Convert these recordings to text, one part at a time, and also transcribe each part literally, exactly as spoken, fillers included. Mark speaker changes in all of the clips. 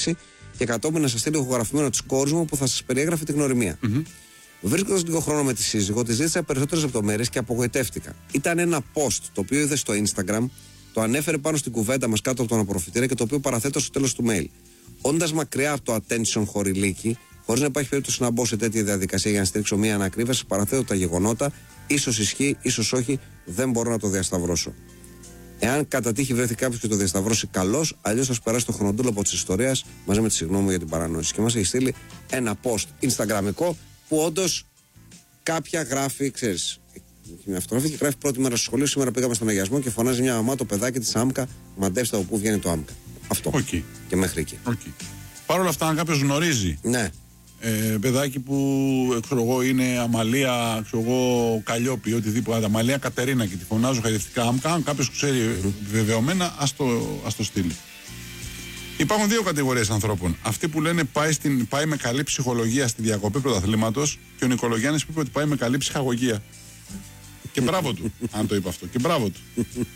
Speaker 1: συνάντηση και κατόπιν να σας στείλει ηχογραφημένο της κόρης μου που θα σας περιέγραφε την γνωριμία. Mm-hmm. Βρίσκοντας λίγο χρόνο με τη σύζυγο, της ζήτησα περισσότερες λεπτομέρειες και απογοητεύτηκα. Ήταν ένα post το οποίο είδε στο Instagram, το ανέφερε πάνω στην κουβέντα μας κάτω από τον απορροφητήρα και το οποίο παραθέτω στο τέλος του mail. Όντας μακριά από το attention χορηλίκι, χωρίς να υπάρχει περίπτωση να μπω σε τέτοια διαδικασία για να στηρίξω μία ανακρίβεια, σας παραθέτω τα γεγονότα. Ίσως ισχύει, ίσως όχι, δεν μπορώ να το διασταυρώσω. Εάν κατά τύχη βρεθεί κάποιος και το διασταυρώσει, καλώς, αλλιώς θα περάσει το χρονοτούλοπο της ιστορίας μαζί με τη συγγνώμη για την παρανόηση. Και μας έχει στείλει ένα post Instagramικό που όντως κάποια γράφει, ξέρεις, με αυτογραφία και γράφει πρώτη μέρα στο σχολείο. Σήμερα πήγαμε στον αγιασμό και φωνάζει μια μαμά το παιδάκι της άμκα. Μαντέψτε από πού βγαίνει το άμκα. Αυτό. Okay. Και μέχρι εκεί.
Speaker 2: Okay. Παρ' όλα αυτά, αν κάποιος γνωρίζει.
Speaker 1: Ναι.
Speaker 2: Ε, παιδάκι που ξέρω εγώ, είναι Αμαλία, ξέρω εγώ, Καλλιόπη, οτιδήποτε. Αμαλία Κατερίνα και τη φωνάζω χαϊδευτικά άμκα. Αν κάποιος ξέρει mm-hmm. βεβαιωμένα, ας το, ας το στείλει. Υπάρχουν δύο κατηγορίες ανθρώπων. Αυτοί που λένε πάει, στην, πάει με καλή ψυχολογία στη διακοπή πρωταθλήματος και ο Νικολογιάννης που είπε ότι πάει με καλή ψυχαγωγία. Και μπράβο του, αν το είπε αυτό. Και μπράβο του.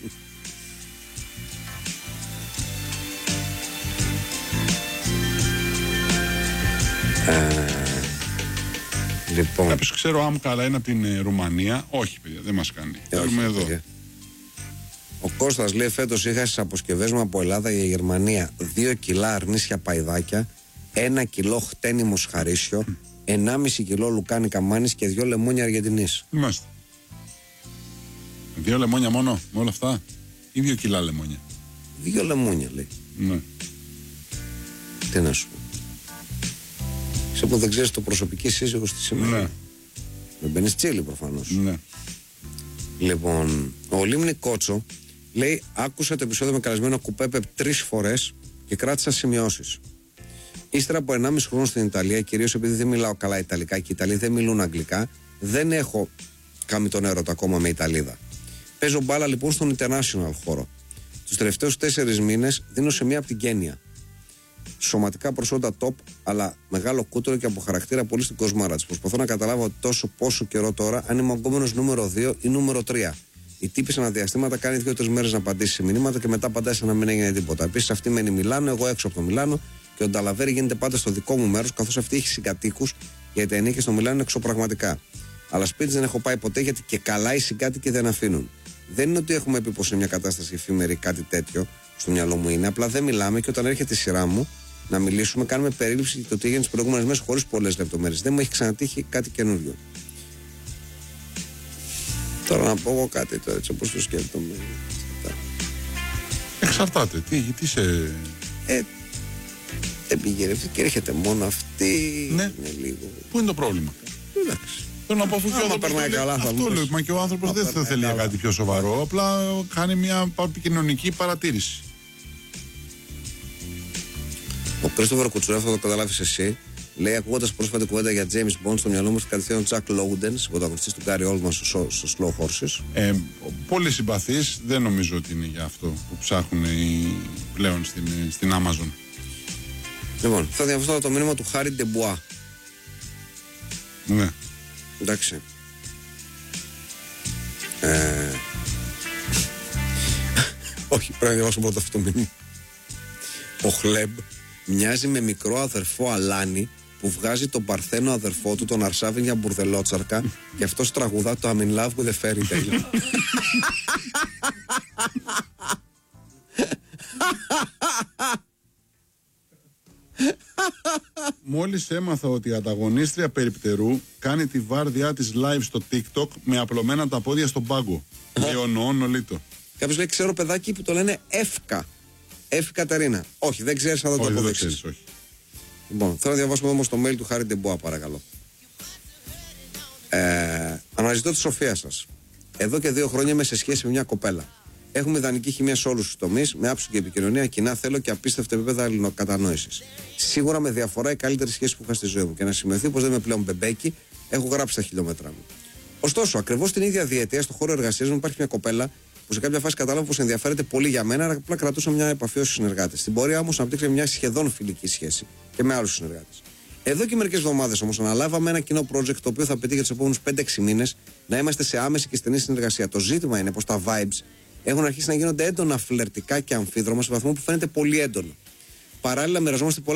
Speaker 1: Ε, λοιπόν.
Speaker 2: Κάποιος ξέρω άμκα, αλλά είναι από την ε, Ρουμανία. Όχι, παιδιά, δεν μας κάνει. Θέλουμε εδώ. Παιδιά.
Speaker 1: Ο Κώστας λέει: φέτος είχα στις αποσκευές μου από Ελλάδα για Γερμανία δύο κιλά αρνίσια παϊδάκια, ένα κιλό χτένιμο σχαρίσιο, ενάμιση κιλό λουκάνικα μάνης και δύο λεμόνια Αργεντινής.
Speaker 2: Είμαστε. Δύο λεμόνια μόνο, με όλα αυτά, ή δύο κιλά λεμόνια?
Speaker 1: Δύο λεμόνια λέει.
Speaker 2: Ναι.
Speaker 1: Τι να σου πω. Σε που δεν ξέρεις το προσωπική σύζυγος τη σήμερα.
Speaker 2: Ναι.
Speaker 1: Με μπαίνεις τσίλι προφανώς.
Speaker 2: Ναι.
Speaker 1: Λοιπόν, ο Λίμνη Κότσο λέει: άκουσα το επεισόδιο με καλεσμένο Κουπέπε τρεις φορές και κράτησα σημειώσεις. Ύστερα από ενάμιση χρόνο στην Ιταλία, κυρίως επειδή δεν μιλάω καλά Ιταλικά και οι Ιταλοί δεν μιλούν Αγγλικά, δεν έχω κάνει τον έρωτα ακόμα με Ιταλίδα. Παίζω μπάλα λοιπόν στον international χώρο. Τους τελευταίους τέσσερις μήνες δίνω σε μία από την Κένια. Σωματικά προσόντα top, αλλά μεγάλο κούτρο και από χαρακτήρα πολύ στην κοσμάρα της. Προσπαθώ να καταλάβω τόσο πόσο καιρό τώρα αν είμαι αγκόμενος νούμερο δύο ή νούμερο τρία. Η τύπη σε αναδιαστήματα κάνει δύο-τρεις μέρες να απαντήσει σε μηνύματα και μετά απαντάει σαν να μην έγινε τίποτα. Επίσης αυτή μένει Μιλάνο, εγώ έξω από το Μιλάνο και ο Νταλαβέρη γίνεται πάντα στο δικό μου μέρος, καθώς αυτή έχει συγκατοίκους γιατί οι ενίκες στο Μιλάνο είναι εξωπραγματικά. Αλλά σπίτι δεν έχω πάει ποτέ γιατί και καλά οι συγκάτοικοι δεν αφήνουν. Δεν είναι ότι έχουμε πει πως είναι μια κατάσταση εφήμερη ή κάτι τέτοιο, στο μυαλό μου είναι. Απλά δεν μιλάμε και όταν έρχεται η σειρά μου να μιλήσουμε, κάνουμε περίληψη για το τι έγινε τις προηγούμενες μέρες χωρίς πολλές λεπτομέρειες. Δεν μου έχει ξανατύχει κάτι καινούριο. Τώρα να πω εγώ κάτι τώρα, έτσι όπως το σκέφτομαι.
Speaker 2: Εξαρτάται. Τι, τι σε.
Speaker 1: Ε, δεν πηγαίνει αυτή και έρχεται μόνο αυτή.
Speaker 2: Ναι.
Speaker 1: Είναι λίγο.
Speaker 2: Πού είναι το πρόβλημα?
Speaker 1: Εντάξει.
Speaker 2: Θέλω να πω αφού και ο
Speaker 1: άνθρωπος περνάει καλά, θα
Speaker 2: αυτό λέω, μα και ο άνθρωπος δεν θα θέλει κάτι πιο σοβαρό. Απλά κάνει μια επικοινωνική παρατήρηση.
Speaker 1: Ο Κρίστοφερ Κουτσουρέφ, θα το καταλάβεις εσύ, λέει: ακούγοντας πρόσφατη κουβέντα για James Bond, στο μυαλό μου κατευθείαν ο Jack Lowden, πρωταγωνιστής του Gary Oldman στο, στο Slow Horses.
Speaker 2: Ε, πολύ συμπαθής, δεν νομίζω ότι είναι για αυτό που ψάχνουν οι πλέον στην, στην Amazon.
Speaker 1: Λοιπόν, θα διαβάσω το μήνυμα του Χάρι Ντεμπουά.
Speaker 2: Ναι.
Speaker 1: Εντάξει. Ε... Όχι, πρέπει να διαβάσω πρώτα αυτό το μήνυμα. Ο Χλεμπ μοιάζει με μικρό αδερφό Αλάνι που βγάζει τον παρθένο αδερφό του, τον Αρσάβιν, για μπουρδελότσαρκα και αυτός τραγουδά το I'm in love with a fairy tale.
Speaker 2: Μόλις έμαθα ότι η ανταγωνίστρια περιπτερού κάνει τη βάρδιά της live στο TikTok με απλωμένα τα πόδια στον πάγκο. Λεωνοών ολίτο.
Speaker 1: Κάποιος λέει: ξέρω παιδάκι που το λένε Εύκα. Εύη Κατερίνα. Όχι, δεν ξέρεις, θα το αποδείξεις. Λοιπόν, θέλω να διαβάσουμε όμως το mail του Χάρη Ντεμπουά, παρακαλώ. Ε, αναζητώ τη σοφία σας. Εδώ και δύο χρόνια είμαι σε σχέση με μια κοπέλα. Έχουμε ιδανική χημεία σε όλους τους τομείς, με άψογη επικοινωνία, κοινά θέλω και απίστευτα επίπεδα αλληλοκατανόησης. Σίγουρα με διαφορά η καλύτερη σχέση που είχα στη ζωή μου. Και να σημειωθεί πως δεν είμαι πλέον μπεμπέκι, έχω γράψει τα χιλιόμετρά μου. Ωστόσο, ακριβώς την ίδια διετία, στο χώρο εργασίας μου υπάρχει μια κοπέλα που σε κάποια φάση κατάλαβα πως ενδιαφέρεται πολύ για μένα, αλλά απλά κρατούσα μια επαφή ως συνεργάτης. Στην πορεία όμως αναπτύξαμε μια σχεδόν φιλική σχέση και με άλλους συνεργάτες. Εδώ και μερικές εβδομάδες όμως αναλάβαμε ένα κοινό project το οποίο θα απαιτεί για τους επόμενους πέντε έξι μήνες να είμαστε σε άμεση και στενή συνεργασία. Το ζήτημα είναι πως τα vibes έχουν αρχίσει να γίνονται έντονα φλερτικά και αμφίδρομα σε βαθμό που φαίνεται πολύ έντονο. Παράλληλα, μοιραζόμαστε πολλά